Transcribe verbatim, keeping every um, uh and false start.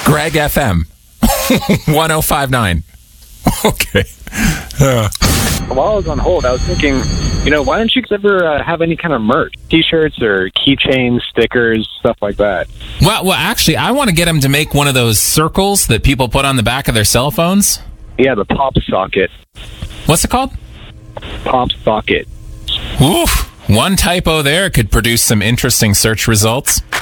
Greg F M. one oh five point nine. Okay. Uh. While I was on hold, I was thinking, you know, why don't you ever uh, have any kind of merch? T-shirts or keychains, stickers, stuff like that. Well, well, actually, I want to get him to make one of those circles that people put on the back of their cell phones. Yeah, the pop socket. What's it called? Pop socket. Oof. One typo there could produce some interesting search results.